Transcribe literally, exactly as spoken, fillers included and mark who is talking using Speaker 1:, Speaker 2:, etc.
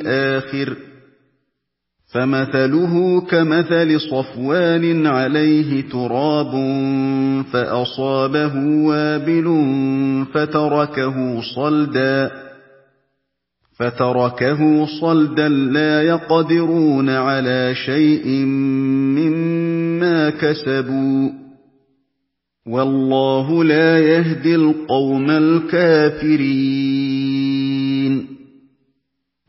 Speaker 1: الآخر فمثله كمثل صفوان عليه تراب فأصابه وابل فتركه صلدا فتركه صلدا لا يقدرون على شيء مما كسبوا والله لا يهدي القوم الكافرين